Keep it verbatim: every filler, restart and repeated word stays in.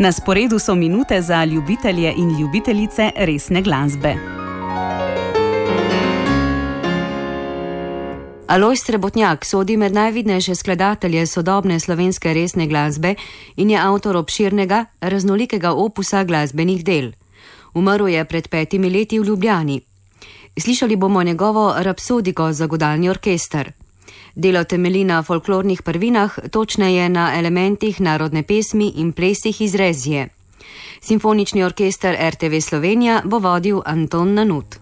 Na sporedu so minute za ljubitelje in ljubiteljice resne glasbe. Alojz Srebotnjak sodi med najvidnejše skladatelje sodobne slovenske resne glasbe in je avtor obširnega, raznolikega opusa glasbenih del. Umrl je pred petimi leti v Ljubljani. Slišali bomo njegovo Rapsodiko za godalni orkester. Delo temelji na folklornih prvinah, točneje na elementih narodne pesmi in plesih iz Rezije. Simfonični orkester R T V Slovenija bo vodil Anton Nanut.